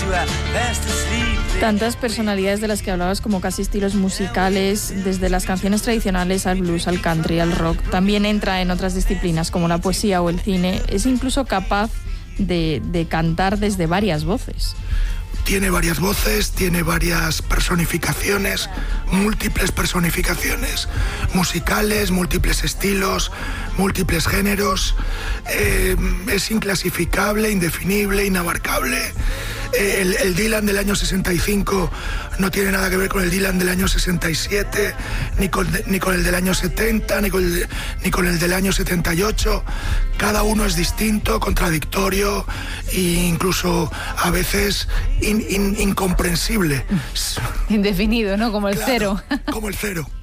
Tantas personalidades de las que hablabas, como casi estilos musicales, desde las canciones tradicionales al blues, al country, al rock. También entra en otras disciplinas como la poesía o el cine. Es incluso capaz de cantar desde varias voces. Tiene varias voces, tiene varias personificaciones, múltiples personificaciones musicales, múltiples estilos, múltiples géneros. Es inclasificable, indefinible, inabarcable. El Dylan del año 65 no tiene nada que ver con el Dylan del año 67, ni con el del año 70, ni con el del año 78. Cada uno es distinto, contradictorio e incluso a veces incomprensible. Indefinido, ¿no? Como el cero. Como el cero.